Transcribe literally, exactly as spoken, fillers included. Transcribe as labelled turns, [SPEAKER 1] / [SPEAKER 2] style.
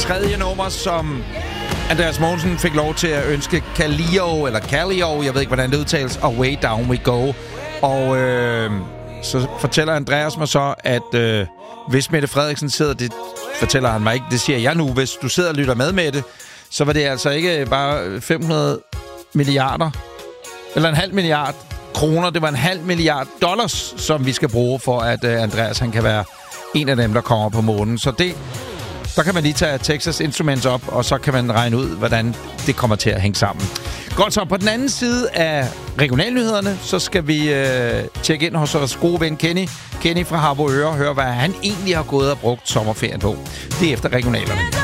[SPEAKER 1] tredje nummer, som Andreas Mogensen fik lov til at ønske Kallio, eller Kallio, jeg ved ikke, hvordan det udtales, og Way Down We Go. Og øh, så fortæller Andreas mig så, at øh, hvis Mette Frederiksen sidder, det fortæller han mig ikke, det siger jeg nu, hvis du sidder og lytter med med det, så var det altså ikke bare fem hundrede milliarder, eller en halv milliard kroner, det var en halv milliard dollars, som vi skal bruge for, at øh, Andreas han kan være en af dem, der kommer på månen. Så det, der kan man lige tage Texas Instruments op, og så kan man regne ud, hvordan det kommer til at hænge sammen. Godt så, på den anden side af regionalnyhederne, så skal vi øh, tjekke ind hos vores gode ven Kenny. Kenny fra Harboøre og høre, hvad han egentlig har gået og brugt sommerferien på. Det er efter regionalerne.